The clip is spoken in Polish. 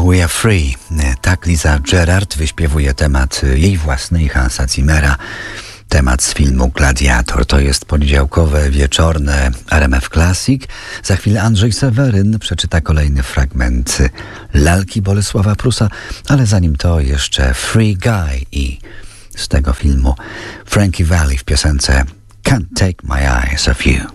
We are free. Tak Liza Gerard wyśpiewuje temat jej własnej, Hansa Zimmera. Temat z filmu Gladiator. To jest poniedziałkowe, wieczorne RMF Classic. Za chwilę Andrzej Seweryn przeczyta kolejny fragment lalki Bolesława Prusa, ale zanim to jeszcze Free Guy i z tego filmu Frankie Valli w piosence Can't Take My Eyes Off You.